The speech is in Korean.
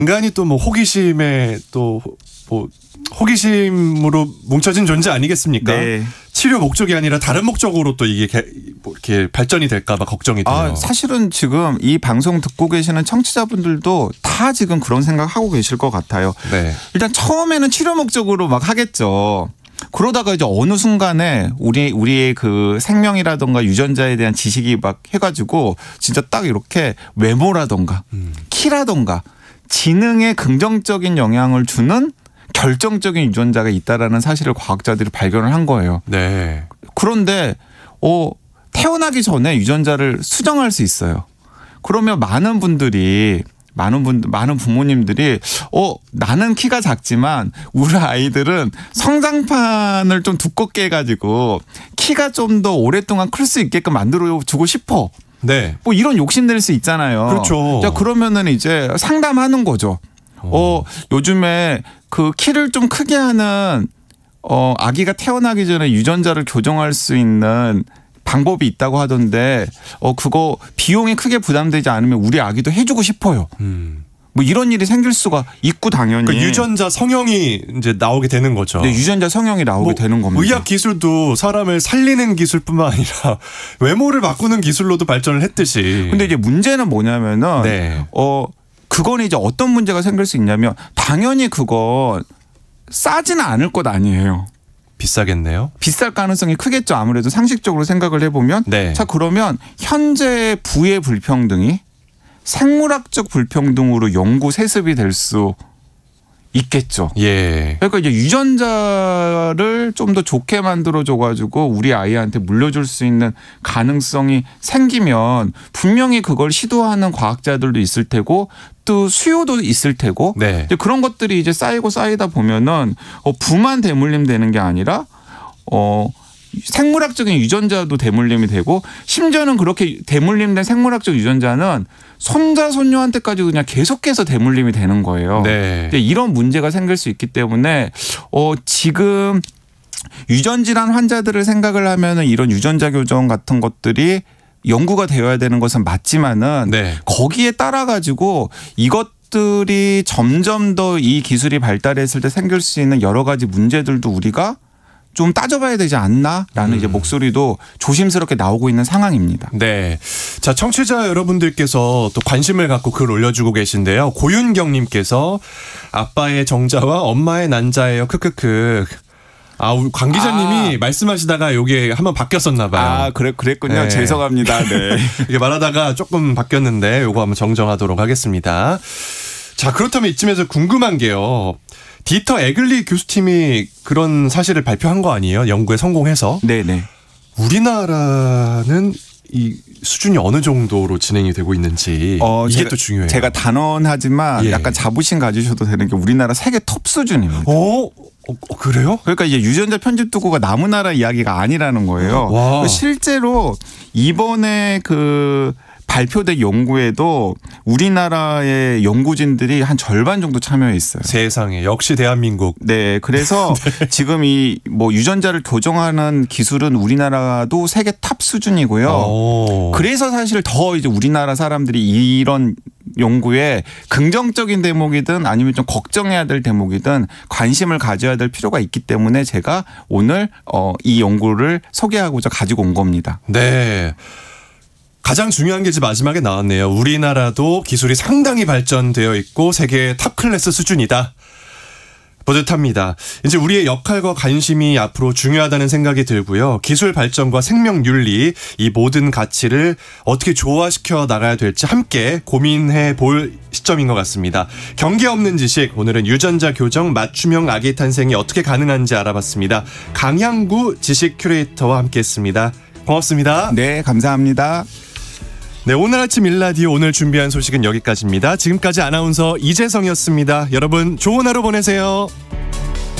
인간이 또 뭐 호기심에 또 뭐 호기심으로 뭉쳐진 존재 아니겠습니까? 네. 치료 목적이 아니라 다른 목적으로 또 이게 뭐 이렇게 발전이 될까봐 걱정이 돼요. 사실은 지금 이 방송 듣고 계시는 청취자분들도 다 지금 그런 생각하고 계실 것 같아요. 네. 일단 처음에는 치료 목적으로 막 하겠죠. 그러다가 이제 어느 순간에 우리의 그 생명이라든가 유전자에 대한 지식이 막 해가지고 진짜 딱 이렇게 외모라든가 키라든가 지능에 긍정적인 영향을 주는 결정적인 유전자가 있다라는 사실을 과학자들이 발견을 한 거예요. 네. 그런데 태어나기 전에 유전자를 수정할 수 있어요. 그러면 많은 부모님들이 나는 키가 작지만 우리 아이들은 성장판을 좀 두껍게 해가지고 키가 좀 더 오랫동안 클 수 있게끔 만들어주고 싶어. 네. 뭐 이런 욕심 낼 수 있잖아요. 그렇죠. 자, 그러면은 이제 상담하는 거죠. 요즘에 그 키를 좀 크게 하는 아기가 태어나기 전에 유전자를 교정할 수 있는 방법이 있다고 하던데 그거 비용이 크게 부담되지 않으면 우리 아기도 해주고 싶어요. 뭐 이런 일이 생길 수가 있고 당연히. 그러니까 유전자 성형이 이제 나오게 되는 거죠. 네, 유전자 성형이 나오게 되는 겁니다. 의학 기술도 사람을 살리는 기술뿐만 아니라 외모를 바꾸는 기술로도 발전을 했듯이. 근데 이제 문제는 뭐냐면은 네. 그건 이제 어떤 문제가 생길 수 있냐면 당연히 그건 싸지는 않을 것 아니에요. 비싸겠네요. 비쌀 가능성이 크겠죠. 아무래도 상식적으로 생각을 해보면. 네. 자, 그러면 현재 부의 불평등이 생물학적 불평등으로 연구 세습이 될 수 있겠죠. 예. 그러니까 이제 유전자를 좀 더 좋게 만들어줘가지고 우리 아이한테 물려줄 수 있는 가능성이 생기면 분명히 그걸 시도하는 과학자들도 있을 테고 또 수요도 있을 테고 네. 그런 것들이 이제 쌓이고 쌓이다 보면은 부만 대물림 되는 게 아니라 생물학적인 유전자도 대물림이 되고 심지어는 그렇게 대물림된 생물학적 유전자는 손자 손녀한테까지 그냥 계속해서 대물림이 되는 거예요. 네. 근데 이런 문제가 생길 수 있기 때문에 지금 유전질환 환자들을 생각을 하면은 이런 유전자 교정 같은 것들이 연구가 되어야 되는 것은 맞지만은 네. 거기에 따라 가지고 이것들이 점점 더 이 기술이 발달했을 때 생길 수 있는 여러 가지 문제들도 우리가 좀 따져봐야 되지 않나라는 이제 목소리도 조심스럽게 나오고 있는 상황입니다. 네. 자, 청취자 여러분들께서 또 관심을 갖고 글 올려주고 계신데요. 고윤경님께서 아빠의 정자와 엄마의 난자예요. 크크크. 관 기자님이 말씀하시다가 요게 한번 바뀌었었나 봐요. 그랬군요. 네. 죄송합니다. 네. 이게 말하다가 조금 바뀌었는데 요거 한번 정정하도록 하겠습니다. 자, 그렇다면 이쯤에서 궁금한 게요. 디터 에글리 교수팀이 그런 사실을 발표한 거 아니에요? 연구에 성공해서. 네네. 우리나라는 이 수준이 어느 정도로 진행이 되고 있는지 이게 또 중요해요. 제가 단언하지만 약간 자부심 가지셔도 되는 게 우리나라 세계 톱 수준입니다. 그래요? 그러니까 이제 유전자 편집 도구가 남의 나라 이야기가 아니라는 거예요. 와. 실제로 이번에 그 발표된 연구에도 우리나라의 연구진들이 한 절반 정도 참여했어요. 세상에 역시 대한민국. 네, 그래서 지금 이 뭐 유전자를 교정하는 기술은 우리나라도 세계 탑 수준이고요. 그래서 사실 더 이제 우리나라 사람들이 이런 연구에 긍정적인 대목이든 아니면 좀 걱정해야 될 대목이든 관심을 가져야 될 필요가 있기 때문에 제가 오늘 이 연구를 소개하고자 가지고 온 겁니다. 네. 가장 중요한 게 이제 마지막에 나왔네요. 우리나라도 기술이 상당히 발전되어 있고 세계 탑 클래스 수준이다. 뿌듯합니다. 이제 우리의 역할과 관심이 앞으로 중요하다는 생각이 들고요. 기술 발전과 생명 윤리, 이 모든 가치를 어떻게 조화시켜 나가야 될지 함께 고민해 볼 시점인 것 같습니다. 경계 없는 지식, 오늘은 유전자 교정 맞춤형 아기 탄생이 어떻게 가능한지 알아봤습니다. 강향구 지식 큐레이터와 함께했습니다. 고맙습니다. 네, 감사합니다. 네, 오늘 아침 일라디오 오늘 준비한 소식은 여기까지입니다. 지금까지 아나운서 이재성이었습니다. 여러분 좋은 하루 보내세요.